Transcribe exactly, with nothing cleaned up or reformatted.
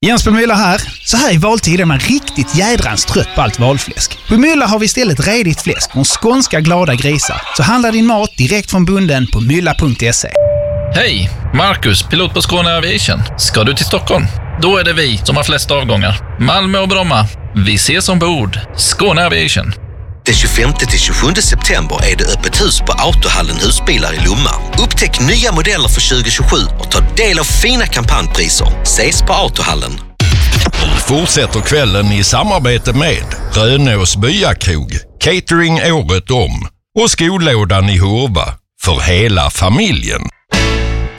Jens på Müller här. Så här i valtid är man riktigt jädrans trött på allt valfläsk. På Müller har vi istället redigt fläsk från skånska glada grisar. Så handla din mat direkt från bunden på mylla punkt se. Hej, Marcus, pilot på Skåne Aviation. Ska du till Stockholm? Då är det vi som har flest avgångar. Malmö och Bromma. Vi ses ombord. Skåne Aviation. Den tjugofemte till tjugosjunde september är det öppet hus på Autohallen Husbilar i Lomma. Upptäck nya modeller för tjugo tjugosju och ta del av fina kampanjpriser. Ses på Autohallen. Fortsätter kvällen i samarbete med Rönås Byakrog, catering året om och skolådan i Hurva för hela familjen.